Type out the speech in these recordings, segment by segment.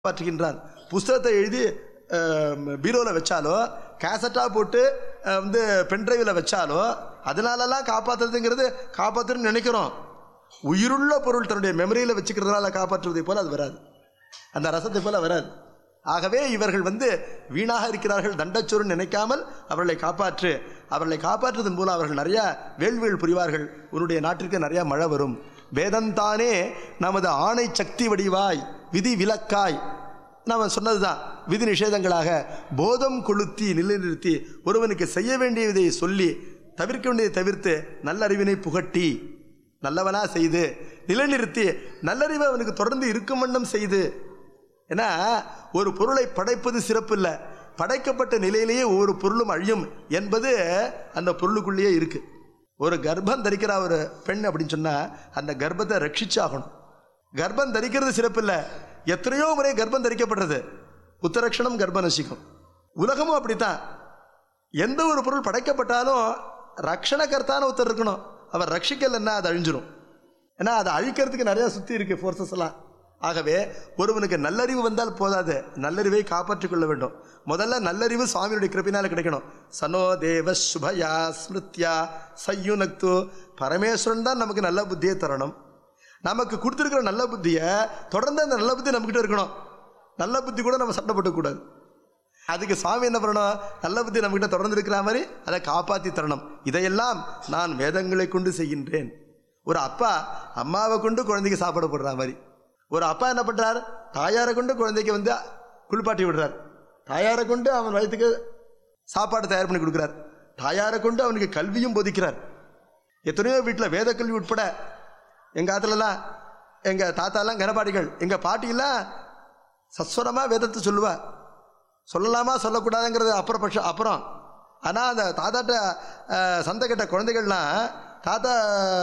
காப்பாற்றுகின்றான். புஸ்தகத்தை எழுதி பீரோவில் வச்சாலோ கேசட்டாக போட்டு வந்து பென்ட்ரைவில் வச்சாலோ அதனாலலாம் காப்பாற்றுறதுங்கிறது காப்பாற்றுன்னு நினைக்கிறோம். உயிருள்ள பொருள் தன்னுடைய மெமரியில் வச்சுக்கிறதுனால காப்பாற்றுவதை போல் அது வராது, அந்த ரசத்தை போல் வராது. ஆகவே இவர்கள் வந்து வீணாக இருக்கிறார்கள், தண்டச்சோறுன்னு நினைக்காமல் அவர்களை காப்பாற்று. அவர்களை காப்பாற்றுவதன் மூலம் அவர்கள் நிறையா வேள்விகள் புரிவார்கள். உன்னுடைய நாட்டிற்கு நிறையா மழை வரும். வேதந்தானே நமது ஆணை சக்தி வடிவாய் விதி விலக்காய், நாம் சொன்னது தான் விதி நிஷேதங்களாக போதம் கொளுத்தி நிலைநிறுத்தி ஒருவனுக்கு செய்ய வேண்டியதை சொல்லி தவிர்க்க வேண்டியதை தவிர்த்து நல்லறிவினை புகட்டி நல்லவனா செய்து நிலைநிறுத்தி நல்லறிவை அவனுக்கு தொடர்ந்து இருக்கும் வண்ணம் செய்து. ஏன்னா ஒரு பொருளை படைப்பது சிறப்பு இல்லை, படைக்கப்பட்ட நிலையிலேயே ஒவ்வொரு பொருளும் அழியும் என்பது அந்த பொருளுக்குள்ளேயே இருக்கு. ஒரு கர்ப்பம் தரிக்கிற ஒரு பெண் அப்படின்னு சொன்னால் அந்த கர்ப்பத்தை ரட்சிச்சாகணும். கர்ப்பம் தரிக்கிறது சிறப்பு இல்லை, எத்தனையோ முறை கர்ப்பம் தரிக்கப்படுறது. உத்தரக்ஷணம் கர்ப்ப நசிக்கும். உலகமும் அப்படித்தான். எந்த ஒரு பொருள் படைக்கப்பட்டாலும் ரக்ஷணகர்த்தான ஒருத்தர் இருக்கணும். அவர் ரட்சிக்கலைன்னா அது அழிஞ்சிடும். ஏன்னா அதை அழிக்கிறதுக்கு நிறையா சுற்றி இருக்கு ஃபோர்ஸஸ் எல்லாம். ஆகவே ஒருவனுக்கு நல்லறிவு வந்தால் போதாது, நல்லறிவை காப்பாற்றிக் கொள்ள வேண்டும். முதல்ல நல்லறிவு சுவாமியுடைய கிருபையினால் கிடைக்கணும். சனோ தேவ சுபயா ஸ்மிருத்யா சையுனக்து, பரமேஸ்வரன் தான் நமக்கு நல்ல புத்தியை தரணும். நமக்கு கொடுத்துருக்கிற நல்ல புத்தியை தொடர்ந்து அந்த நல்ல புத்தி நம்மக்கிட்ட இருக்கணும். நல்ல புத்தி கூட நம்ம சட்டப்பட்டுக்கூடாது. அதுக்கு சுவாமி என்ன பண்ணணும்? நல்ல புத்தி நம்மகிட்ட தொடர்ந்து இருக்கிற மாதிரி அதை காப்பாற்றி தரணும். இதையெல்லாம் நான் வேதங்களை கொண்டு செய்கின்றேன். ஒரு அப்பா அம்மாவை கொண்டு குழந்தைக்கு சாப்பாடு போடுற மாதிரி, ஒரு அப்பா என்ன பண்ணுறார்? தாயாரை கொண்டு குழந்தைக்கு வந்து குளிப்பாட்டி விடுறார். தாயாரை கொண்டு அவன் வயிற்றுக்கு சாப்பாடு தயார் பண்ணி கொடுக்குறார். தாயாரை கொண்டு அவனுக்கு கல்வியும் போதிக்கிறார். எத்தனையோ வீட்டில் வேத கல்வி உட்பட. எங்கள் ஆற்றுலலாம் எங்கள் தாத்தாலாம் கனபாடிகள், எங்கள் பாட்டியெல்லாம் சஸ்வரமாக வேதத்தை சொல்லுவா. சொல்லலாமா சொல்லக்கூடாதுங்கிறது அப்புறம். ஆனால் அந்த தாத்தாட்ட சந்தை கட்ட குழந்தைகள்லாம் தாத்தா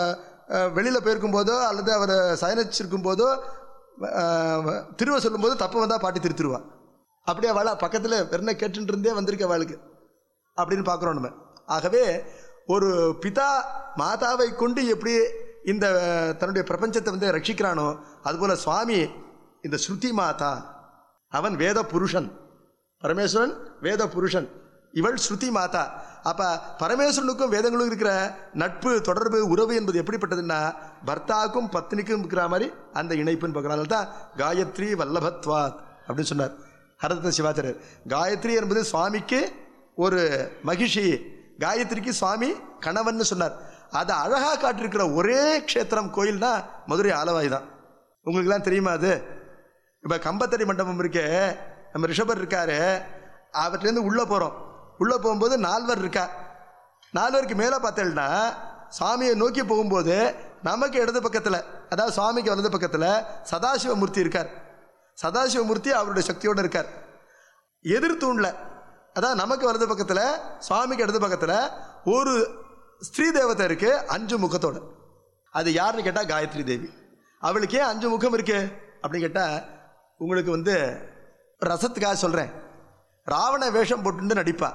வெளியில் போயிருக்கும் போதோ அல்லது அவர் சயனிச்சிருக்கும் போதோ திருவ சொல்லும்போது தப்பு வந்தால் பாட்டி திருத்திருவா. அப்படியே அவளா பக்கத்தில் வெறும் கேட்டுட்டு இருந்தே வந்திருக்க அவளுக்கு அப்படின்னு பார்க்குறோம் நம்ம. ஆகவே ஒரு பிதா மாதாவை கொண்டு எப்படி இந்த தன்னுடைய பிரபஞ்சத்தை வந்து ரட்சிக்கிறானோ அதுபோல் சுவாமி இந்த ஸ்ருதி மாதா, அவன் வேத புருஷன், பரமேஸ்வரன் வேத புருஷன், இவள் ஸ்ருதி மாதா. அப்போ பரமேஸ்வரனுக்கும் வேதங்களுக்கும் இருக்கிற நட்பு தொடர்பு உறவு என்பது எப்படிப்பட்டதுன்னா பர்த்தாவுக்கும் பத்னிக்கும் இருக்கிற மாதிரி அந்த இணைப்புன்னு பார்க்குறதுனால தான் காயத்ரி வல்லபத்வாத் அப்படின்னு சொன்னார் ஹரத சிவாச்சாரியர். காயத்ரி என்பது சுவாமிக்கு ஒரு மகிஷி, காயத்ரிக்கு சுவாமி கணவன் சொன்னார். அதை அழகாக காட்டிருக்கிற ஒரே க்ஷேத்திரம் கோயில்னா மதுரை ஆலவாய் தான். உங்களுக்குலாம் தெரியுமா அது? இப்போ கம்பத்தடி மண்டபம் இருக்கே, நம்ம ரிஷபர் இருக்காரு, அவர்கிட்டருந்து உள்ளே போகிறோம். உள்ளே போகும்போது 4 இருக்கா. 4 மேலே பார்த்தேன்னா சாமியை நோக்கி போகும்போது நமக்கு இடது பக்கத்தில், அதாவது சுவாமிக்கு வலது பக்கத்தில் சதாசிவமூர்த்தி இருக்கார். சதாசிவமூர்த்தி அவருடைய சக்தியோடு இருக்கார். எதிர்த்தூணில், அதாவது நமக்கு வலது பக்கத்தில் சுவாமிக்கு இடது பக்கத்தில் ஒரு ஸ்ரீ தேவதை இருக்கு 5 முகத்தோடு. அது யாருன்னு கேட்டால் காயத்ரி தேவி. அவளுக்கு ஏன் 5 முகம் இருக்கு அப்படின்னு கேட்டால் உங்களுக்கு வந்து ரசத்துக்காக சொல்கிறேன். ராவண வேஷம் போட்டு நடிப்பா.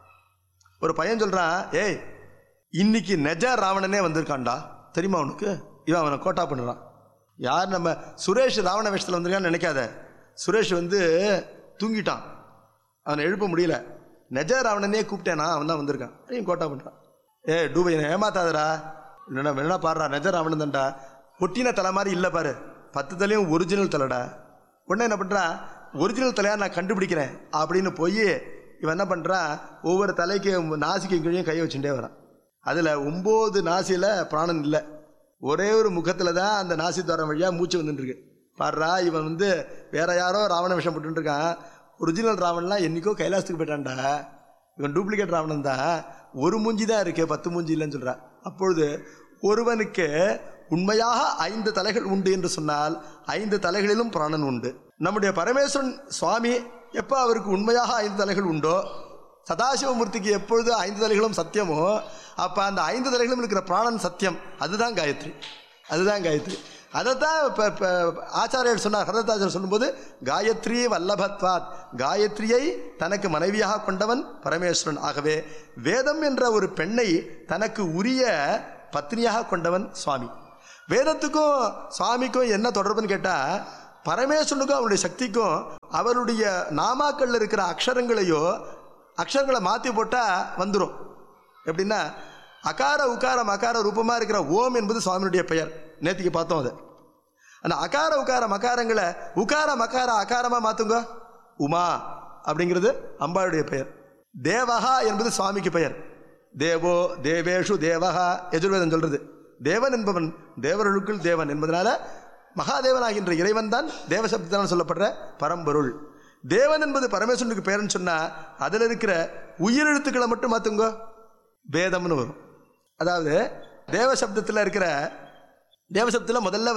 ஒரு பையன் சொல்கிறான், ஏய் இன்னைக்கு நெஜ ராவணனே வந்திருக்கான்டா தெரியுமா உனக்கு? இவன் அவனை கோட்டா பண்ணுறான். யார்? நம்ம சுரேஷ் ராவண வேஷத்தில் வந்திருக்கான்னு நினைக்காத. சுரேஷ் வந்து தூங்கிட்டான், அவனை எழுப்ப முடியல. நெஜ ராவணனே கூப்பிட்டேனா, அவன் தான் வந்திருக்கான். அவன் கோட்டா பண்ணுறான். ஏ டூபை ஏமாத்தாதரா, என்ன பாடுறா, நெஜ ராவணன் தான்டா. ஒட்டின தலை மாதிரி இல்லை பாரு, 10 தலையும் ஒரிஜினல் தலைடா. உடனே என்ன பண்ணுறான், ஒரிஜினல் தலையாக நான் கண்டுபிடிக்கிறேன் அப்படின்னு போய் இவன் என்ன பண்ணுறான், ஒவ்வொரு தலைக்கு நாசிக்கு கீழே கையை வச்சுட்டே வரான். அதில் 9 நாசியில் பிராணன் இல்லை, ஒரே ஒரு முகத்தில் தான் அந்த நாசி துவாரம் வழியாக மூச்சு வந்துட்டுருக்கு. பாடுறா, இவன் வந்து வேற யாரோ ராவண விஷம் போட்டுருக்கான். ஒரிஜினல் ராவணன்லாம் என்றைக்கோ கைலாசத்துக்கு போயிட்டான்டா. இவன் டூப்ளிகேட் ராவணன் தான், ஒரு மூஞ்சி தான் இருக்கு, 10 மூஞ்சி இல்லைன்னு சொல்கிறான். அப்பொழுது ஒருவனுக்கு உண்மையாக 5 தலைகள் உண்டு என்று சொன்னால் 5 தலைகளிலும் பிராணன் உண்டு. நம்முடைய பரமேஸ்வரன் சுவாமி எப்போ அவருக்கு உண்மையாக 5 தலைகள் உண்டோ, சதாசிவமூர்த்திக்கு எப்பொழுது 5 தலைகளும் சத்தியமோ, அப்போ அந்த 5 தலைகளும் இருக்கிற பிராணன் சத்தியம். அதுதான் காயத்ரி, அதுதான் காயத்ரி. அதைத்தான் இப்போ ஆச்சாரியர் சொன்னார். ஹரதாச்சாரியர் சொல்லும்போது காயத்ரி வல்லபத்வாத், காயத்ரியை தனக்கு மனைவியாக கொண்டவன் பரமேஸ்வரன். ஆகவே வேதம் என்ற ஒரு பெண்ணை தனக்கு உரிய பத்னியாக கொண்டவன் சுவாமி. வேதத்துக்கும் சுவாமிக்கும் என்ன தொடர்புன்னு கேட்டால், பரமேஸ்வரனுக்கும் அவருடைய சக்திக்கும் அவருடைய நாமாக்கள்ல இருக்கிற அக்ஷரங்களை மாற்றி போட்டால் வந்துடும். எப்படின்னா அகார உகாரம் அகார ரூபமாக இருக்கிற ஓம் என்பது சுவாமியுடைய பெயர். நேற்றுக்கு பார்த்தோம் அது. அந்த அகார உகார மகாரங்களை உகார மகார அகாரமாக மாற்றுங்க. உமா அப்படிங்கிறது அம்பாளுடைய பெயர். தேவஹா என்பது சுவாமிக்கு பெயர். தேவோ தேவேஷு தேவஹா யஜுர்வேதம் சொல்றது. தேவன் என்பவன் தேவர்களுக்குள் தேவன் என்பதனால மகாதேவனாகின்ற இறைவன் தான் தேவசப்தத்தால் சொல்லப்படுற பரம்பொருள். தேவன் என்பது பரமேஸ்வரனுக்கு பெயர்னு சொன்னா அதில் இருக்கிற உயிரெழுத்துக்களை மட்டும் மாற்றுங்க, வேதம்னு வரும். அதாவது தேவசப்தத்தில் இருக்கிற தேவசப்தத்தில் முதல்ல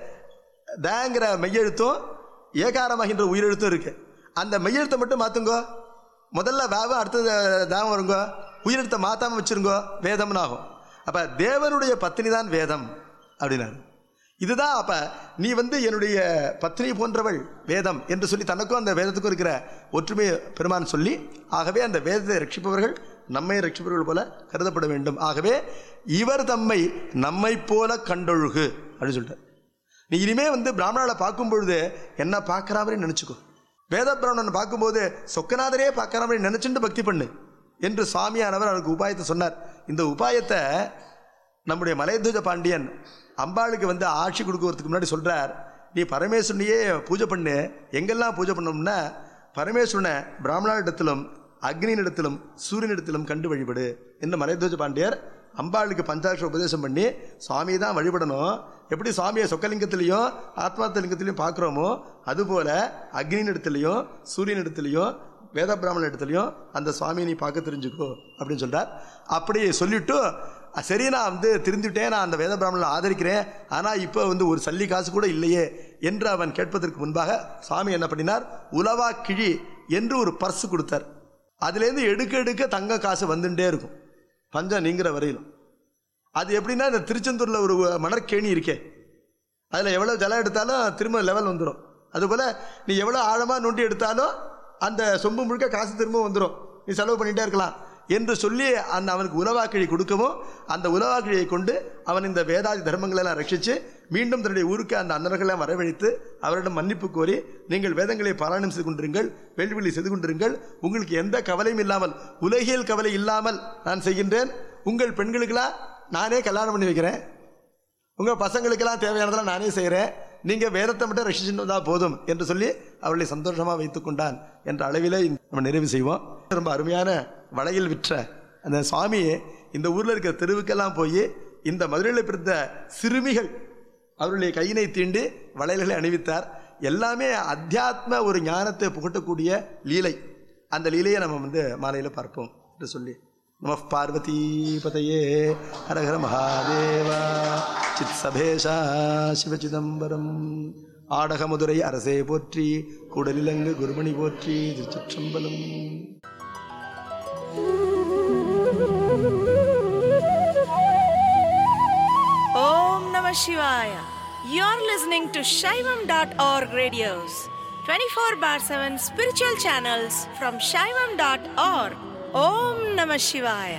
தேங்கிற மெய்யெழுத்தும் ஏகாரமாகின்ற உயிரெழுத்தும் இருக்கு. அந்த மெய்யெழுத்தை மட்டும் மாற்றுங்க. முதல்ல வேவம் அடுத்தது தேவம் வருங்க. உயிரெழுத்தை மாற்றாமல் வச்சிருங்க, வேதம்னு ஆகும். அப்போ தேவனுடைய பத்னி தான் வேதம் அப்படின்னாரு. இதுதான் அப்போ நீ என்னுடைய பத்னி போன்றவள் வேதம் என்று சொல்லி தனக்கும் அந்த வேதத்துக்கும் இருக்கிற ஒற்றுமை பெருமான் சொல்லி, ஆகவே அந்த வேதத்தை ரட்சிப்பவர்கள் நம்மை ரட்சிப்பவர்கள் போல கருதப்பட வேண்டும். ஆகவே இவர் தம்மை நம்மை போல கண்டொழுகு அப்படின்னு சொல்லிட்டார். நீ இனிமே பிராமணாவை பார்க்கும் பொழுது என்ன பார்க்குற மாதிரி நினச்சிக்கோ. வேத பிராமணன் பார்க்கும்போது சொக்கநாதரே பார்க்குற மாதிரி நினச்சிட்டு பக்தி பண்ணு என்று சுவாமியானவர் அவருக்கு உபாயத்தை சொன்னார். இந்த உபாயத்தை நம்முடைய மலையத்வஜ பாண்டியன் அம்பாளுக்கு ஆட்சி கொடுக்கறதுக்கு முன்னாடி சொல்கிறார். நீ பரமேஸ்வரனையே பூஜை பண்ணு. எங்கெல்லாம் பூஜை பண்ணோம்னா பரமேஸ்வரனை பிராமணனிடத்திலும் அக்னியினிடத்திலும் சூரியனிடத்திலும் கண்டு வழிபடு என்று மலையத்வஜ பாண்டியர் அம்பாளுக்கு பஞ்சாட்சர உபதேசம் பண்ணி சுவாமியை தான் வழிபடணும். எப்படி சுவாமியை சொக்கலிங்கத்திலையும் ஆத்மார்த்தலிங்கத்திலையும் பார்க்குறோமோ அதுபோல் அக்னியினிடத்துலையும் சூரியனிடத்துலையும் வேத பிராமண இடத்துலையும் அந்த சுவாமியை நீ பார்க்க தெரிஞ்சுக்கோ அப்படின்னு சொல்கிறார். அப்படி சொல்லிவிட்டு சரி நான் திருந்துட்டேன், நான் அந்த வேத பிராமணனை ஆதரிக்கிறேன், ஆனால் இப்போ ஒரு சல்லி காசு கூட இல்லையே என்று அவன் கேட்பதற்கு முன்பாக சுவாமி என்ன பண்ணினார், உலவா கிழி என்று ஒரு பர்ஸ் கொடுத்தார். அதுலேருந்து எடுக்க எடுக்க தங்க காசு வந்துட்டே இருக்கும் பஞ்சம் நீங்கிற வரையிலும். அது எப்படின்னா இந்த திருச்செந்தூரில் ஒரு மணற்கேணி இருக்கே, அதில் எவ்வளோ ஜலம் எடுத்தாலும் திரும்ப லெவல் வந்துடும். அதுபோல் நீ எவ்வளோ ஆழமாக நோண்டி எடுத்தாலும் அந்த சொம்பு முழுக்க காசு திரும்ப வந்துடும், நீ செலவு பண்ணிகிட்டே இருக்கலாம் என்று சொல்லி அவனுக்கு உலவாக்கிழி கொடுக்கவும் அந்த உலவாக்கிழியை கொண்டு அவன் இந்த வேதாதி தர்மங்களெல்லாம் ரட்சித்து மீண்டும் தன்னுடைய ஊருக்கு அந்த அன்னர்களெல்லாம் வரவழைத்து அவரிடம் மன்னிப்பு கோரி, நீங்கள் வேதங்களை பாராயணம் செய்து கொண்டிருங்கள், வேள்விகளை செய்து கொண்டிருங்கள், உங்களுக்கு எந்த கவலையும் இல்லாமல் உலகியல் கவலை இல்லாமல் நான் செய்கின்றேன், உங்கள் பெண்களுக்கெல்லாம் நானே கல்யாணம் பண்ணி வைக்கிறேன், உங்கள் பசங்களுக்கெல்லாம் தேவையானதெல்லாம் நானே செய்கிறேன், நீங்கள் வேதத்தை மட்டும் ரட்சிச்சுட்டு வந்தால் போதும் என்று சொல்லி அவர்களை சந்தோஷமாக வைத்துக் கொண்டான் என்ற அளவிலே நம்ம நிறைவு செய்வோம். ரொம்ப அருமையான வளையல் விற்ற அந்த சுவாமி இந்த ஊரில் இருக்கிற தெருவுக்கெல்லாம் போய் இந்த மதுரையில் பிறந்த சிறுமிகள் அவருடைய கையினை தீண்டி வளையல்களை அணிவித்தார். எல்லாமே அத்தியாத்ம ஒரு ஞானத்தை புகட்டக்கூடிய லீலை. அந்த லீலையை நம்ம மாலையில் பார்ப்போம் என்று சொல்லி நம பார்வதி பதையே ஹரஹர மகாதேவா சித் சபேஷா சிவசிதம்பரம் ஆடகமதுரை அரசே போற்றி, கூடலிலங்கு குருமணி போற்றி, திருச்சிற்றம்பலம். Om Namah Shivaya. You're listening to Shaivam.org radios, 24/7 spiritual channels from Shaivam.org. Om Namah Shivaya.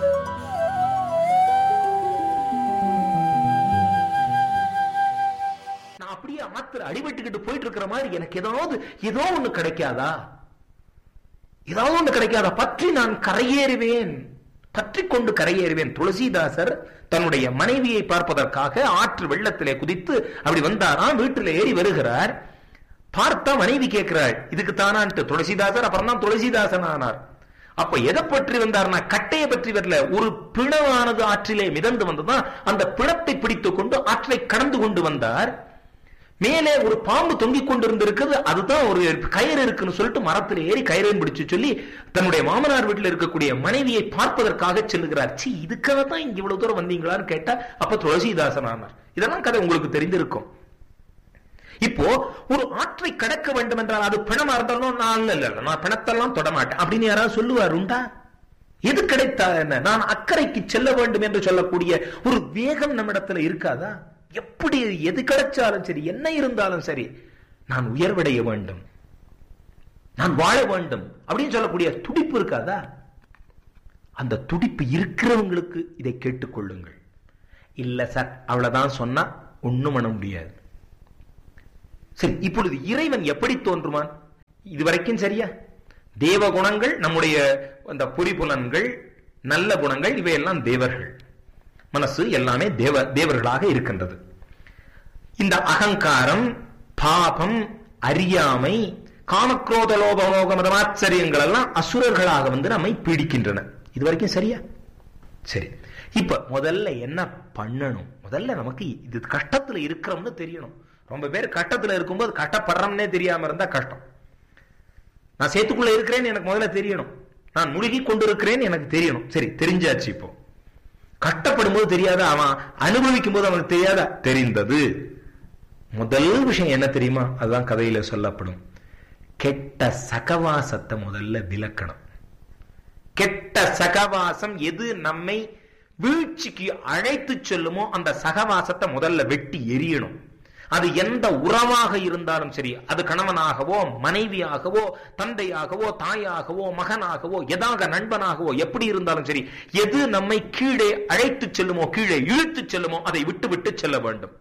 நான் அப்படியே ஆத்துல அடிபட்டுக்கிட்டு போயிட்டு இருக்கிற மாதிரி எனக்கு ஏதோ ஒண்ணு கிடைக்காதா, ஏதாவது ஒண்ணு கிடைக்காதா, பற்றி நான் கரையேறுவேன், பற்றி கொண்டு கரையேறுவேன். துளசிதாசர் தன்னுடைய மனைவியை பார்ப்பதற்காக ஆற்று வெள்ளத்திலே குதித்து அப்படி வந்தாராம். வீட்டில் ஏறி வருகிறார். பார்த்தா மனைவி கேட்கிறாள், இதுக்கு தானான்ட்டு. துளசிதாசர் அப்புறம் தான் துளசிதாசன் ஆனார். அப்ப எதை பற்றி வந்தார்னா கட்டையை பற்றி வரல. ஒரு பிணவானது ஆற்றிலே மிதந்து வந்ததுதான் அந்த பிணத்தை பிடித்துக் கொண்டு ஆற்றை கடந்து கொண்டு வந்தார். மேலே ஒரு பாம்பு தொங்கிக் கொண்டிருந்திருக்கிறது, அதுதான் ஒரு கயிறு இருக்குன்னு சொல்லிட்டு மரத்தில் ஏறி கயிறையும் பிடிச்சு சொல்லி தன்னுடைய மாமனார் வீட்டில் இருக்கக்கூடிய மனைவியை பார்ப்பதற்காக செல்லுகிறார். சி, இதுக்காக தான் இங்க இவ்வளவு தூரம் வந்தீங்களான்னு கேட்டா அப்ப துளசிதாசன் ஆனார். இதெல்லாம் கதை உங்களுக்கு தெரிந்திருக்கும். இப்போ ஒரு ஆற்றை கடக்க வேண்டும் என்றால் அது பிணமா இருந்தாலும் நான் பிணத்தெல்லாம் தொடமாட்டேன் அப்படின்னு யாராவது சொல்லுவார் உண்டா? எது கிடைத்தா என்ன, நான் அக்கறைக்கு செல்ல வேண்டும் என்று சொல்லக்கூடிய ஒரு வேகம் நம்மிடத்துல இருக்காதா? எப்படி எது கிடைச்சாலும் சரி, என்ன இருந்தாலும் சரி, நான் உயர்வடைய வேண்டும், நான் வாழ வேண்டும் அப்படின்னு சொல்லக்கூடிய துடிப்பு இருக்காதா? அந்த துடிப்பு இருக்கிறவங்களுக்கு இதை கேட்டுக்கொள்ளுங்கள். இல்ல சார் அவ்வளவுதான் சொன்னா ஒண்ணும் பண்ண முடியாது. சரி, இப்பொழுது இறைவன் எப்படி தோன்றுவான்? இதுவரைக்கும் சரியா? தேவ குணங்கள், நம்முடைய அந்த பொறிப்புலன்கள், நல்ல குணங்கள், இவையெல்லாம் தேவர்கள். மனசு எல்லாமே தேவர்களாக இருக்கின்றது. இந்த அகங்காரம், பாபம், அறியாமை, காமக்ரோத லோபமோக மதமாச்சரியங்கள் எல்லாம் அசுரர்களாக நம்மை பீடிக்கின்றன. இது வரைக்கும் சரியா? சரி, இப்ப முதல்ல என்ன பண்ணணும்? முதல்ல நமக்கு இது கஷ்டத்துல இருக்கிறோம்னு தெரியணும். ரொம்ப பேர் கஷ்டத்துல இருக்கும்போது கஷ்டப்படுறோம்னே தெரியாம இருந்தா கஷ்டம். நான் சேத்துக்குள்ள இருக்கிறேன்னு எனக்கு முதல்ல தெரியணும். நான் முழுகி கொண்டிருக்கிறேன்னு எனக்கு தெரியணும். சரி, தெரிஞ்சாச்சு. இப்போ கஷ்டப்படும் போது தெரியாத, அவன் அனுபவிக்கும் போது அவனுக்கு தெரியாத, தெரிந்தது. முதல் விஷயம் என்ன தெரியுமா? அதுதான் கதையில சொல்லப்படும். கெட்ட சகவாசத்தை முதல்ல விலக்கணும். கெட்ட சகவாசம் எது நம்மை வீழ்ச்சிக்கு அழைத்து செல்லுமோ அந்த சகவாசத்தை முதல்ல வெட்டி எரியணும். அது எந்த உறவாக இருந்தாலும் சரி, அது கணவனாகவோ, மனைவியாகவோ, தந்தையாகவோ, தாயாகவோ, மகனாகவோ, எதாக நண்பனாகவோ, எப்படி இருந்தாலும் சரி, எது நம்மை கீழே அழைத்து செல்லுமோ, கீழே இழுத்து செல்லுமோ அதை விட்டு விட்டு செல்ல வேண்டும்.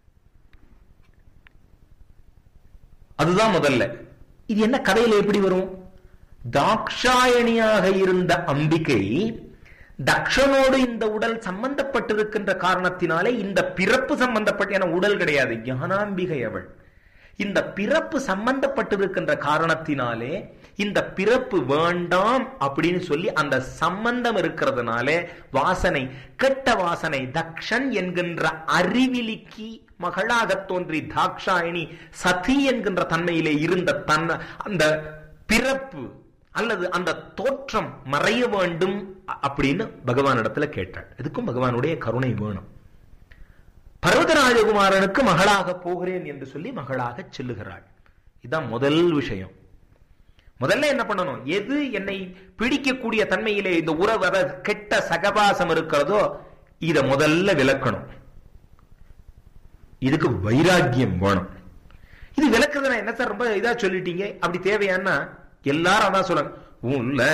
அதுதான் முதல்ல. இது என்ன கதையில எப்படி வரும்? தாக்ஷாயணியாக இருந்த அம்பிகை தக்ஷனோடு இந்த உடல் சம்பந்தப்பட்டிருக்கின்ற காரணத்தினாலே, இந்த பிறப்பு சம்பந்தப்பட்ட உடல் கிடையாது, ஞானாம்பிகை அவள். இந்த பிறப்பு சம்பந்தப்பட்டிருக்கின்ற காரணத்தினாலே இந்த பிறப்பு வேண்டாம் அப்படின்னு சொல்லி அந்த சம்பந்தம் இருக்கிறதுனால வாசனை, கெட்ட வாசனை, தக்ஷன் என்கின்ற அறிவிலிக்கு மகளாக தோன்றி தாக்ஷாயணி சதி என்கின்ற தன்மையிலே இருந்த அந்த பிறப்பு அல்லது அந்த தோற்றம் மறைய வேண்டும் அப்படின்னு பகவானிடத்துல கேட்டாள். இதுக்கும் பகவானுடைய கருணை வேணும். பர்வதராஜகுமாரனுக்கு மகளாக போகிறேன் என்று சொல்லி மகளாக செல்லுகிறாள். இதுதான் முதல் விஷயம். முதல்ல என்ன பண்ணணும்? எது என்னை பிடிக்கக்கூடிய தன்மையிலே இந்த உறவு, கெட்ட சகவாசம் இருக்கிறதோ இத முதல்ல விளக்கணும். இதுக்கு வைராக்கியம் வேணும். இது விளக்குறதுனா என்ன சார், ரொம்ப இதா சொல்லிட்டீங்க, அப்படி தேவையானா எல்லாரும் அதான் சொல்லுங்க.